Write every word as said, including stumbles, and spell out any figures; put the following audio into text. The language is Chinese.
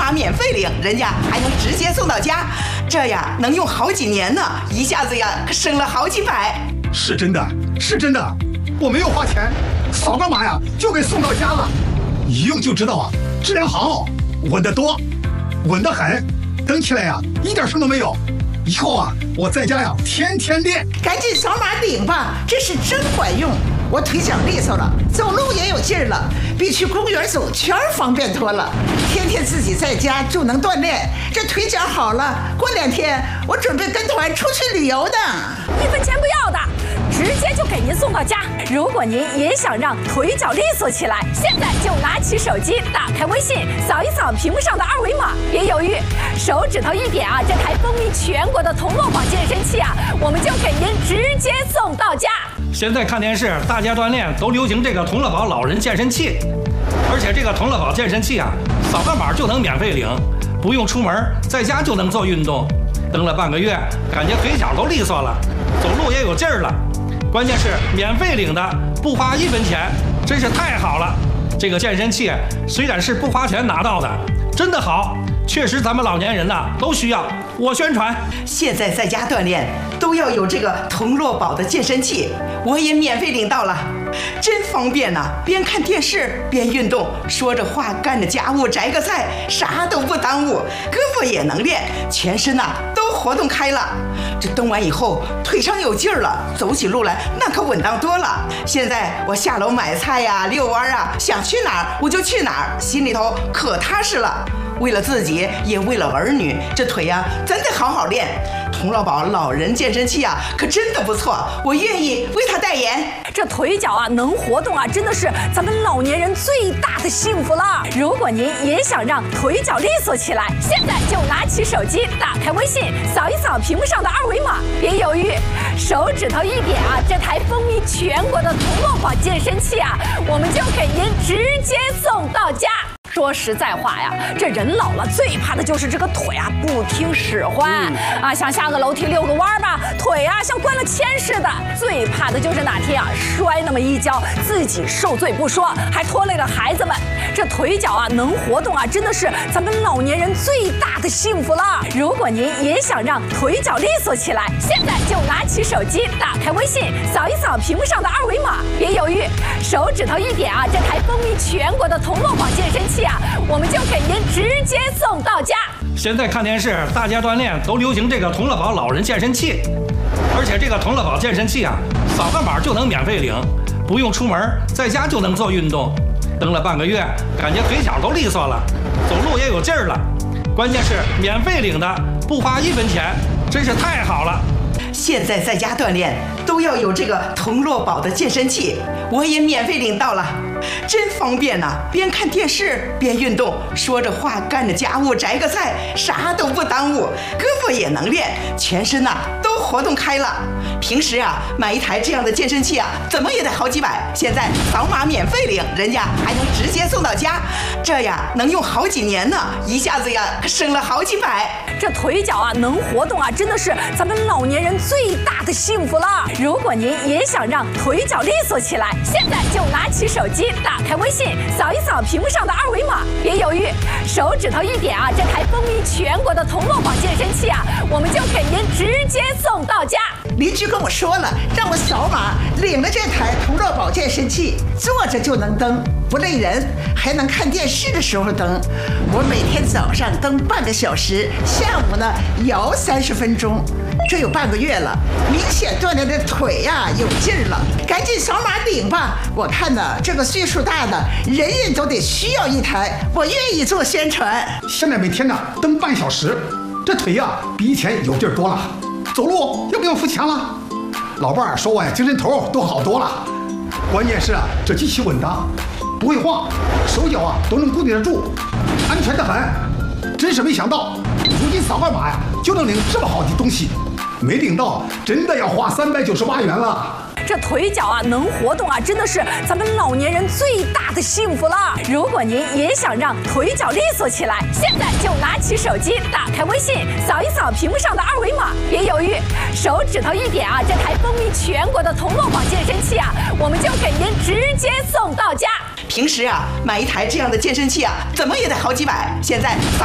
码免费领，人家还能直接送到家，这呀能用好几年呢，一下子呀可省了好几百。 是真的，是真的，我没有花钱，扫个码呀就给送到家了，一用就知道啊，质量好，稳得多，稳得很，蹬起来呀一点声都没有。以后啊，我在家呀天天练。 赶紧扫码领吧，这是真管用。我腿脚利索了，走路也有劲儿了，比去公园走圈方便多了。天天自己在家就能锻炼，这腿脚好了，过两天我准备跟团出去旅游的。 一分钱不要的，直接就给您送到家。如果您也想让腿脚利索起来，现在就拿起手机，打开微信，扫一扫屏幕上的二维码，别犹豫，手指头一点啊，这台风靡全国的同乐宝健身器啊，我们就给您直接送到家。 现在看电视，大家锻炼都流行这个同乐宝老人健身器，而且这个同乐宝健身器啊，扫个码就能免费领，不用出门，在家就能做运动。蹬了半个月，感觉腿脚都利索了，走路也有劲儿了。关键是免费领的，不花一分钱，真是太好了。这个健身器虽然是不花钱拿到的，真的好，确实咱们老年人呐都需要。我宣传， 现在在家锻炼都要有这个同乐宝的健身器，我也免费领到了，真方便呐、啊！边看电视边运动，说着话干着家务，摘个菜，啥都不耽误，胳膊也能练，全身呐、啊、都活动开了。这蹬完以后腿上有劲儿了，走起路来那可稳当多了。现在我下楼买菜呀、啊、遛弯啊，想去哪儿我就去哪儿，心里头可踏实了。为了自己，也为了儿女，这腿呀、啊、真得好好练。同乐宝老人健身器啊，可真的不错，我愿意为他代言。 这腿脚啊能活动啊，真的是咱们老年人最大的幸福了。如果您也想让腿脚利索起来，现在就拿起手机，打开微信，扫一扫屏幕上的二维码，别犹豫，手指头一点啊，这台风靡全国的同乐宝健身器啊，我们就给您直接送到家。说实在话呀，这人老了最怕的就是这个腿啊不听使唤、嗯、啊，想下个楼梯遛个弯吧，腿啊像灌了铅似的。最怕的就是哪天啊摔那么一跤，自己受罪不说，还拖累了孩子们。这腿脚啊能活动啊，真的是咱们老年人最大的幸福了。如果您也想让腿脚利索起来，现在就拿起手机，打开微信，扫一扫屏幕上的二维码，别犹豫，手指头一点啊，这台风靡全国的同乐宝健身器啊，我们就给您直接送到家。 现在看电视，大家锻炼都流行这个同乐宝老人健身器，而且这个同乐宝健身器啊，扫个码就能免费领，不用出门，在家就能做运动。蹬了半个月，感觉腿脚都利索了，走路也有劲儿了。关键是免费领的，不花一分钱，真是太好了。 现在在家锻炼都要有这个同乐宝的健身器，我也免费领到了，真方便呐、啊！边看电视边运动，说着话干着家务，摘个菜，啥都不耽误，胳膊也能练，全身呐、啊、都活动开了。平时啊买一台这样的健身器啊，怎么也得好几百，现在扫码免费领，人家还能直接送到家，这呀能用好几年呢，一下子呀可省了好几百。 这腿脚啊能活动啊，真的是咱们老年人最大的幸福了。如果您也想让腿脚利索起来，现在就拿起手机，打开微信，扫一扫屏幕上的二维码，别犹豫，手指头一点啊，这台风靡全国的同乐宝健身器啊，我们就给您直接送到家。 邻居跟我说了，让我扫码领了这台同乐宝健身器，坐着就能蹬，不累人，还能看电视的时候蹬。我每天早上蹬半个小时，下午呢摇三十分钟，这有半个月了，明显锻炼的腿呀、啊、有劲儿了。赶紧扫码领吧！我看呢，这个岁数大的人人都得需要一台，我愿意做宣传。 现在每天呢蹬半小时，这腿呀、啊、比以前有劲儿多了，走路又不用付钱了。老伴儿说我呀精神头都好多了，关键是啊这机器稳当，不会晃，手脚啊都能固定得住，安全得很。真是没想到，如今扫个码呀就能领这么好的东西，没领到真的要花三百九十八元了。 这腿脚啊能活动啊，真的是咱们老年人最大的幸福了。如果您也想让腿脚利索起来，现在就拿起手机，打开微信，扫一扫屏幕上的二维码，别犹豫，手指头一点啊，这台风靡全国的同乐宝健身器啊，我们就给您直接送到家。 平时啊买一台这样的健身器啊，怎么也得好几百，现在